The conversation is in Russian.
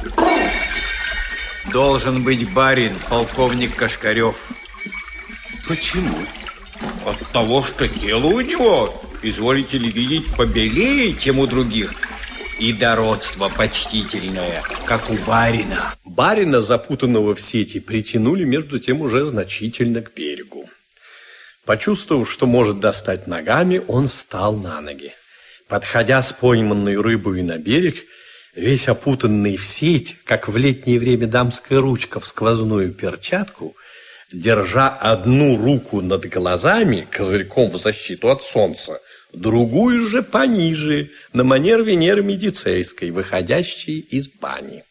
Должен быть барин, полковник Кашкарев. Почему? От того, что тело у него, изволите ли видеть, побелее, чем у других, и дородство почтительное, как у барина. Барина, запутанного в сети, притянули между тем уже значительно к берегу. Почувствовав, что может достать ногами, он встал на ноги. Подходя с пойманной рыбой на берег, весь опутанный в сеть, как в летнее время дамская ручка в сквозную перчатку, держа одну руку над глазами, козырьком в защиту от солнца, другую же пониже, на манер Венеры Медицейской, выходящей из бани.